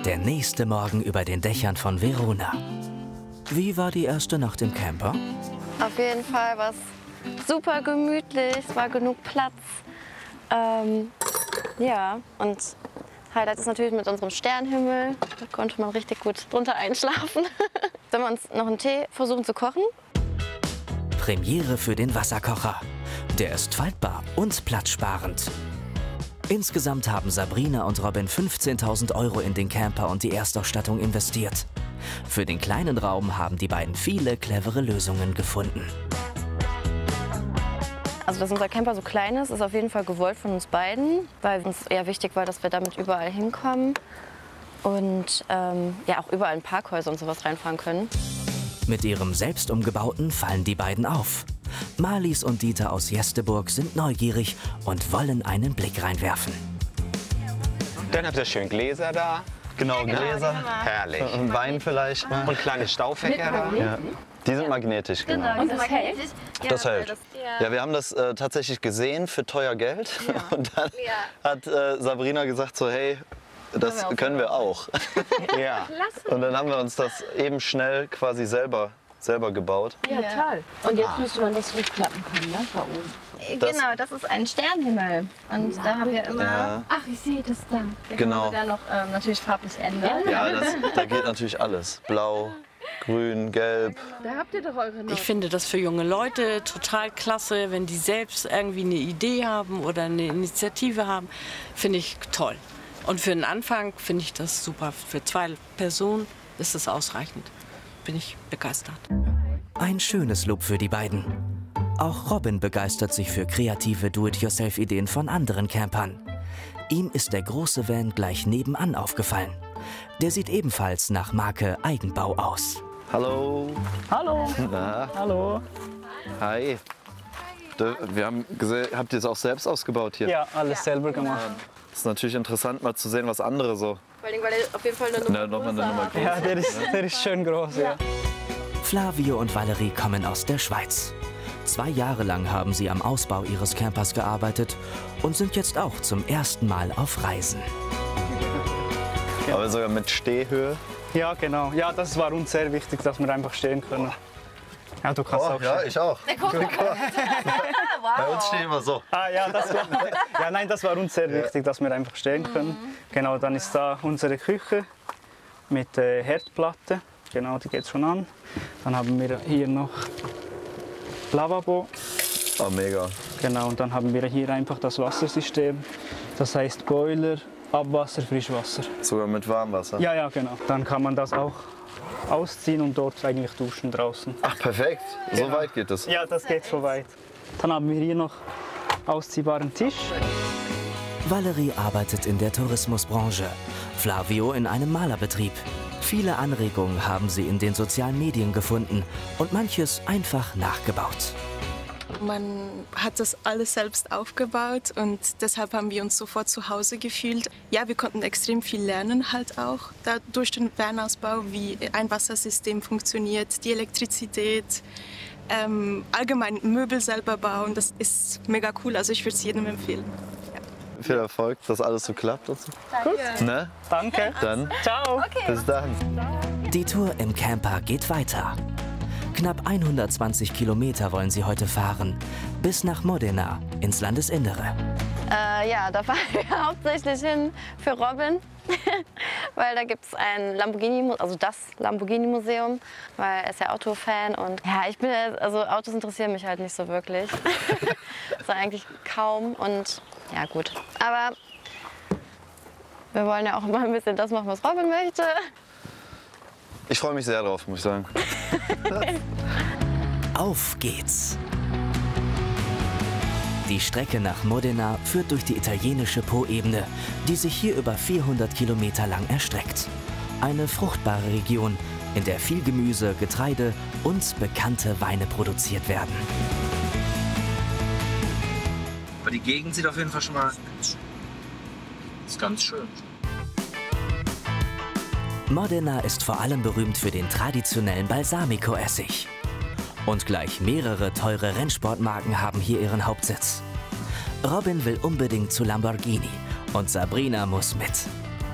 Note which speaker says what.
Speaker 1: Der nächste Morgen über den Dächern von Verona. Wie war die erste Nacht im Camper?
Speaker 2: Auf jeden Fall war es super gemütlich, es war genug Platz. Ja, und Highlight ist natürlich mit unserem Sternenhimmel. Da konnte man richtig gut drunter einschlafen. Sollen wir uns noch einen Tee versuchen zu kochen?
Speaker 1: Premiere für den Wasserkocher. Der ist faltbar und platzsparend. Insgesamt haben Sabrina und Robin 15.000 € in den Camper und die Erstausstattung investiert. Für den kleinen Raum haben die beiden viele clevere Lösungen gefunden.
Speaker 2: Also, dass unser Camper so klein ist auf jeden Fall gewollt von uns beiden, weil uns eher wichtig war, dass wir damit überall hinkommen und ja, auch überall in Parkhäuser und sowas reinfahren können.
Speaker 1: Mit ihrem selbst umgebauten fallen die beiden auf. Marlies und Dieter aus Jesteburg sind neugierig und wollen einen Blick reinwerfen.
Speaker 3: Dann habt ihr schön Gläser da.
Speaker 4: Genau, Gläser.
Speaker 3: Herrlich.
Speaker 4: Und Wein vielleicht mal.
Speaker 3: Und kleine Staufächer da.
Speaker 4: Ja. Die sind magnetisch, genau.
Speaker 2: Und das hält?
Speaker 4: Das hält. Ja, wir haben das tatsächlich gesehen für teuer Geld. Und dann hat Sabrina gesagt so, hey, das können wir auch.
Speaker 3: Ja.
Speaker 4: Und dann haben wir uns das eben schnell quasi selber gebaut.
Speaker 5: Ja, toll. Und jetzt müsste man das hochklappen können, ne? Da oben.
Speaker 2: Genau, das ist ein Sternenhimmel. Und da haben wir immer...
Speaker 4: Ja,
Speaker 5: Ach, ich sehe das da.
Speaker 4: genau.
Speaker 2: dann noch natürlich farblich ändern.
Speaker 4: Ja, da geht natürlich alles. Blau, grün, gelb.
Speaker 5: Da habt ihr doch eure
Speaker 6: Ich finde das für junge Leute total klasse, wenn die selbst irgendwie eine Idee haben oder eine Initiative haben, finde ich toll. Und für den Anfang finde ich das super. Für 2 Personen ist es ausreichend. Bin ich begeistert.
Speaker 1: Ein schönes Lob für die beiden. Auch Robin begeistert sich für kreative Do-it-yourself-Ideen von anderen Campern. Ihm ist der große Van gleich nebenan aufgefallen. Der sieht ebenfalls nach Marke Eigenbau aus.
Speaker 4: Hallo.
Speaker 7: Hallo.
Speaker 4: Na,
Speaker 7: Hallo.
Speaker 4: hi. Wir haben gesehen, habt ihr es auch selbst ausgebaut hier?
Speaker 7: Ja, alles selber gemacht.
Speaker 4: Das ist natürlich interessant, mal zu sehen, was andere so.
Speaker 2: Vor allem, weil er auf jeden Fall eine
Speaker 4: Nochmal eine Nummer größer.
Speaker 7: Ja, der ist schön groß, ja.
Speaker 1: Flavio und Valerie kommen aus der Schweiz. 2 Jahre lang haben sie am Ausbau ihres Campers gearbeitet und sind jetzt auch zum ersten Mal auf Reisen.
Speaker 4: Aber sogar mit Stehhöhe.
Speaker 7: Ja, genau. Ja, das war uns sehr wichtig, dass wir einfach stehen können. Ja, du kannst auch stehen.
Speaker 4: ich auch. Bei uns stehen wir so.
Speaker 7: Ah, ja, das war uns sehr wichtig, dass wir einfach stehen können. Genau, dann ist da unsere Küche mit Herdplatte. Genau, die geht schon an. Dann haben wir hier noch Lavabo.
Speaker 4: Oh, mega.
Speaker 7: Genau, und dann haben wir hier einfach das Wassersystem. Das heißt Boiler, Abwasser, Frischwasser.
Speaker 4: Sogar mit Warmwasser.
Speaker 7: Ja, ja, genau. Dann kann man das auch ausziehen und dort eigentlich duschen draußen.
Speaker 4: Ach, perfekt. So weit geht es.
Speaker 7: Ja, das geht so weit. Dann haben wir hier noch ausziehbaren Tisch.
Speaker 1: Valerie arbeitet in der Tourismusbranche, Flavio in einem Malerbetrieb. Viele Anregungen haben sie in den sozialen Medien gefunden und manches einfach nachgebaut.
Speaker 8: Man hat das alles selbst aufgebaut und deshalb haben wir uns sofort zu Hause gefühlt. Ja, wir konnten extrem viel lernen halt auch durch den Van-Ausbau, wie ein Wassersystem funktioniert, die Elektrizität, allgemein Möbel selber bauen. Das ist mega cool, also ich würde es jedem empfehlen. Ja.
Speaker 4: Viel Erfolg, dass alles so klappt. Und so. Gut. Ne?
Speaker 7: Danke.
Speaker 4: Dann
Speaker 7: Ciao.
Speaker 4: bis dann.
Speaker 1: Die Tour im Camper geht weiter. Knapp 120 Kilometer wollen sie heute fahren, bis nach Modena, ins Landesinnere.
Speaker 2: Ja, da fahren wir hauptsächlich hin für Robin, weil da gibt es ein Lamborghini, also das Lamborghini-Museum, weil er ist ja Autofan und ja, also Autos interessieren mich halt nicht so wirklich, also eigentlich kaum und ja gut, aber wir wollen ja auch mal ein bisschen das machen, was Robin möchte.
Speaker 4: Ich freue mich sehr drauf, muss ich sagen.
Speaker 1: Auf geht's! Die Strecke nach Modena führt durch die italienische Poebene, die sich hier über 400 Kilometer lang erstreckt. Eine fruchtbare Region, in der viel Gemüse, Getreide und bekannte Weine produziert werden.
Speaker 9: Aber die Gegend sieht auf jeden Fall schon mal ist ganz schön.
Speaker 1: Modena ist vor allem berühmt für den traditionellen Balsamico-Essig. Und gleich mehrere teure Rennsportmarken haben hier ihren Hauptsitz. Robin will unbedingt zu Lamborghini und Sabrina muss mit.